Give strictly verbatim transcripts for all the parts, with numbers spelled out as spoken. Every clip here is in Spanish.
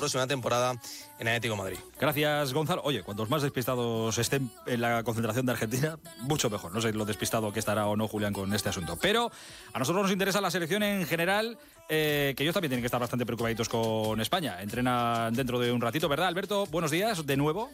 próxima temporada en Atlético de Madrid. Gracias, Gonzalo. Oye, cuantos más despistados estén en la concentración de Argentina, mucho mejor. No sé lo despistado que estará o no Julián con este asunto. Pero a nosotros nos interesa la selección en general, eh, que ellos también tienen que estar bastante preocupaditos con España. Entrenan dentro de un ratito, ¿verdad, Alberto? Buenos días, de nuevo.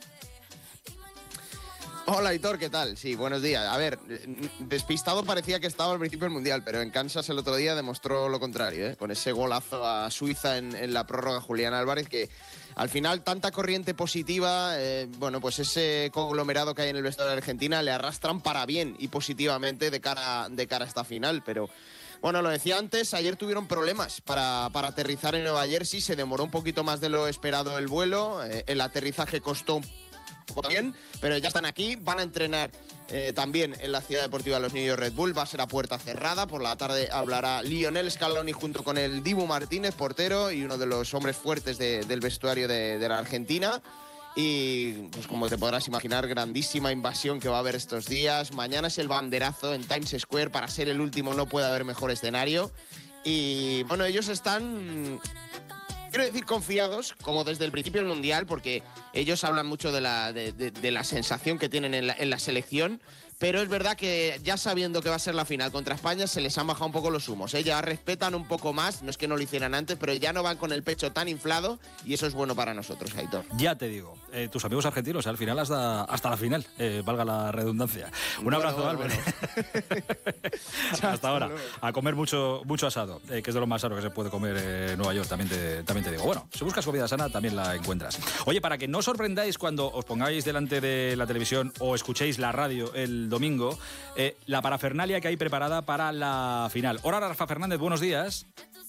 Hola, Hitor, ¿qué tal? Sí, buenos días. A ver, despistado parecía que estaba al principio del Mundial, pero en Kansas el otro día demostró lo contrario, ¿eh? Con ese golazo a Suiza en, en la prórroga, Julián Álvarez, que al final tanta corriente positiva, eh, bueno, pues ese conglomerado que hay en el vestuario de Argentina le arrastran para bien y positivamente de cara, de cara a esta final, pero... Bueno, lo decía antes, ayer tuvieron problemas para, para aterrizar en Nueva Jersey, se demoró un poquito más de lo esperado el vuelo, eh, el aterrizaje costó un poco bien, pero ya están aquí, van a entrenar eh, también en la Ciudad Deportiva de los New York Red Bull, va a ser a puerta cerrada, por la tarde hablará Lionel Scaloni junto con el Dibu Martínez, portero y uno de los hombres fuertes de, del vestuario de, de la Argentina. Y pues como te podrás imaginar, grandísima invasión que va a haber estos días. Mañana es el banderazo en Times Square, para ser el último no puede haber mejor escenario. Y bueno, ellos están, quiero decir, confiados, como desde el principio del Mundial, porque ellos hablan mucho de la, de, de, de la sensación que tienen en la, en la selección. Pero es verdad que ya sabiendo que va a ser la final contra España, se les han bajado un poco los humos, ¿eh? Ya respetan un poco más, no es que no lo hicieran antes, pero ya no van con el pecho tan inflado y eso es bueno para nosotros, Aitor. Ya te digo, eh, tus amigos argentinos, al final hasta, hasta la final, eh, valga la redundancia. Un bueno, abrazo, bueno, Álvaro. Bueno. Hasta ahora, a comer mucho, mucho asado, eh, que es de lo más sano que se puede comer en Nueva York, también te, también te digo. Bueno, si buscas comida sana, también la encuentras. Oye, para que no os sorprendáis cuando os pongáis delante de la televisión o escuchéis la radio el domingo, eh, la parafernalia que hay preparada para la final. Hola, Rafa Fernández, buenos días.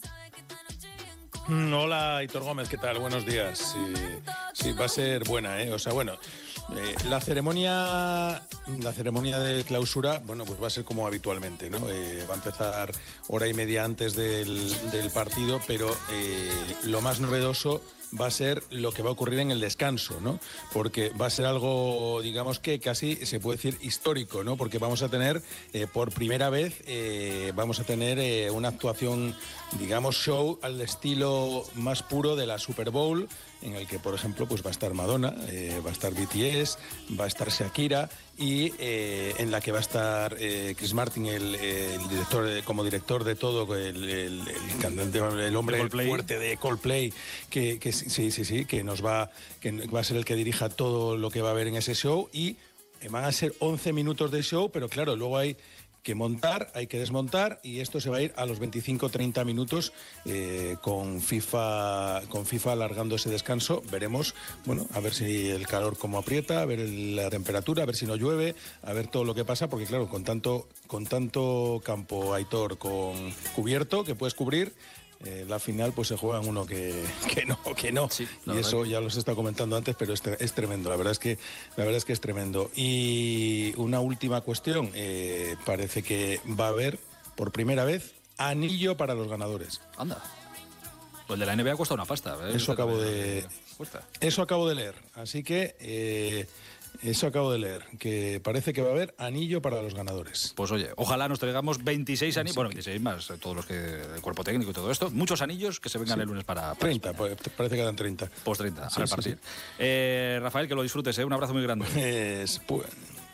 Mm, hola, Hitor Gómez, ¿qué tal? Buenos días. Sí, sí, va a ser buena, ¿eh? O sea, bueno, eh, la ceremonia, la ceremonia de clausura, bueno, pues va a ser como habitualmente, ¿no? Eh, va a empezar hora y media antes del, del partido, pero eh, lo más novedoso va a ser lo que va a ocurrir en el descanso, ¿no? Porque va a ser algo, digamos que casi se puede decir histórico, ¿no? Porque vamos a tener, eh, por primera vez, eh, vamos a tener eh, una actuación, digamos, show al estilo más puro de la Super Bowl, en el que, por ejemplo, pues va a estar Madonna, eh, va a estar B T S, va a estar Shakira y eh, en la que va a estar eh, Chris Martin, el, el director, eh, como director de todo, el, el, el cantante, el hombre Coldplay. fuerte de Coldplay, que, que sí, sí, sí, que nos va, que va a ser el que dirija todo lo que va a haber en ese show y van a ser once minutos de show, pero claro, luego hay que montar, hay que desmontar y esto se va a ir a los veinticinco treinta minutos eh, con FIFA con FIFA alargando ese descanso. Veremos, bueno, a ver si el calor como aprieta, a ver el, la temperatura, a ver si no llueve, a ver todo lo que pasa, porque claro, con tanto con tanto campo, Aitor, con cubierto que puedes cubrir, Eh, la final pues se juega en uno que, que no, que no. Sí, y eso ya los he estado comentando antes, pero es, es tremendo, la verdad es que la verdad es que es tremendo. Y una última cuestión, eh, parece que va a haber por primera vez anillo para los ganadores. Anda. Pues el de la N B A cuesta una pasta, ¿eh? Eso acabo de Cuesta. Eso acabo de leer. Así que eh, eso acabo de leer, que parece que va a haber anillo para los ganadores. Pues oye, ojalá nos traigamos veintiséis anillos, bueno, veintiséis más, eh, todos los que, el cuerpo técnico y todo esto, muchos anillos que se vengan sí. el lunes para, para treinta, pues, parece que dan treinta. Pues treinta, sí, a repartir. Sí, sí. Eh, Rafael, que lo disfrutes, ¿eh? Un abrazo muy grande. Pues, pues...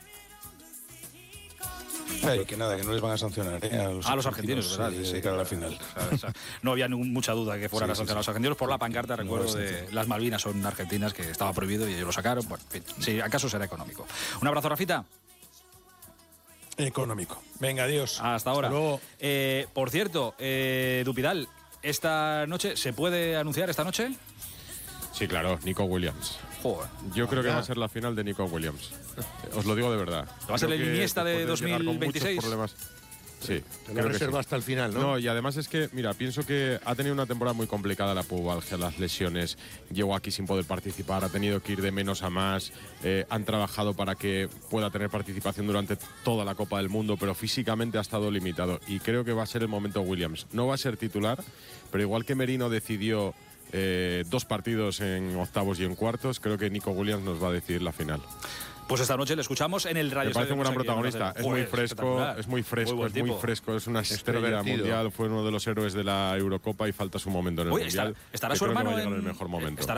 Ay, que nada, que no les van a sancionar, ¿eh? A los, a los argentinos, ¿verdad? Sí, sí, de cara a la final. O sea, o sea, no había mucha duda que fueran sí, a sancionar sí, a los argentinos por la pancarta, no, recuerdo, no de las Malvinas son argentinas, que estaba prohibido y ellos lo sacaron. Bueno, en fin, si acaso será económico. Un abrazo, Rafita. Económico. Venga, adiós. Hasta ahora. Hasta luego. Eh, por cierto, eh, Dupidal, ¿esta noche se puede anunciar esta noche? Sí, claro, Nico Williams. Joder. Yo creo que va a ser la final de Nico Williams. Os lo digo de verdad. ¿Va a ser el Iniesta de dos mil veintiséis? Sí. Te lo reserva sí. hasta el final, ¿no? No, y además es que, mira, pienso que ha tenido una temporada muy complicada, la pubalgia, las lesiones, llegó aquí sin poder participar, ha tenido que ir de menos a más, eh, han trabajado para que pueda tener participación durante toda la Copa del Mundo, pero físicamente ha estado limitado y creo que va a ser el momento Williams. No va a ser titular, pero igual que Merino decidió eh, dos partidos en octavos y en cuartos, creo que Nico Williams nos va a decidir la final. Pues esta noche le escuchamos en el radio. Me parece un gran protagonista. Es muy fresco, es muy fresco, muy es muy fresco. Es una estrella mundial. Fue uno de los héroes de la Eurocopa y falta su momento en el Oye, Mundial. ¿Estará su hermano en en el mejor momento?